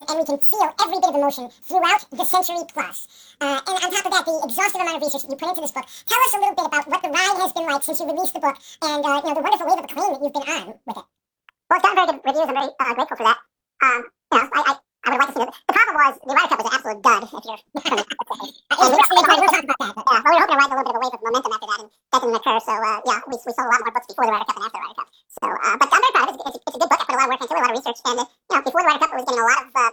and we can feel every bit of emotion throughout the century plus. And on top of that, the exhaustive amount of research that you put into this book. Tell us a little bit about what the ride has been like since you released the book, and the wonderful wave of acclaim that you've been on with it. Well, it's gotten very good reviews. I'm very grateful for that. I would like to see it. The problem was the Ryder Cup was an absolute dud. If you're, we'll talk about that. Yeah, well, we were hoping to ride a little bit of a wave of momentum after that, and that didn't occur. So we sold a lot more books before the Ryder Cup than after the Ryder Cup. So, but I'm very proud of it. It's a good book. I put a lot of work into it, a lot of research, and before the Ryder Cup, it was getting a lot of